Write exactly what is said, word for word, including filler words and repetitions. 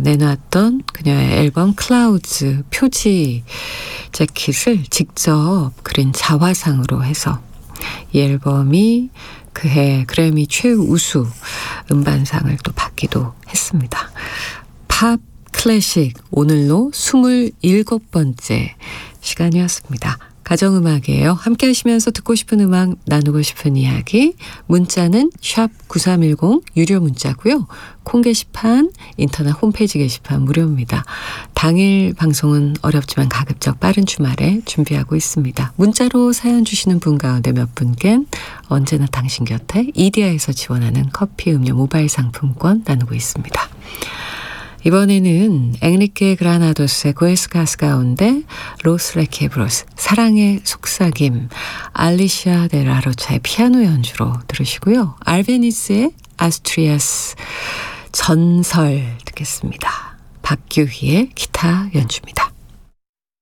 내놨던 그녀의 앨범 클라우즈 표지 재킷을 직접 그린 자화상으로 해서 이 앨범이 그해 그래미 최우수 음반상을 또 받기도 했습니다. 팝 클래식 오늘로 스물일곱 번째 시간이었습니다. 가정음악이에요. 함께 하시면서 듣고 싶은 음악, 나누고 싶은 이야기, 문자는 샵 구삼일공 유료 문자고요. 콩 게시판, 인터넷 홈페이지 게시판 무료입니다. 당일 방송은 어렵지만 가급적 빠른 주말에 준비하고 있습니다. 문자로 사연 주시는 분 가운데 몇 분께는 언제나 당신 곁에 이디야에서 지원하는 커피 음료 모바일 상품권 나누고 있습니다. 이번에는 앵리케 그라나도스의 고에스 가스 가운데 로스 레케브로스 사랑의 속삭임, 알리시아 데라로차의 피아노 연주로 들으시고요. 알베니스의 아스트리아스 전설 듣겠습니다. 박규희의 기타 연주입니다.